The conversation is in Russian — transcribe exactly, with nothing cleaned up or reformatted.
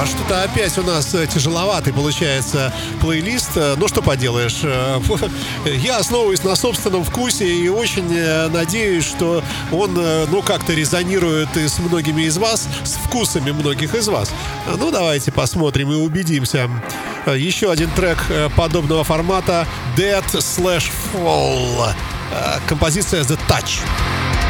а что-то опять у нас тяжеловатый получается плейлист. Ну, что поделаешь. Я основываюсь на собственном вкусе и очень надеюсь, что он, ну, как-то резонирует и с многими из вас, с вкусами многих из вас. Ну, давайте посмотрим и убедимся. Еще один трек подобного формата: Dead Slash Fall. Композиция The Touch.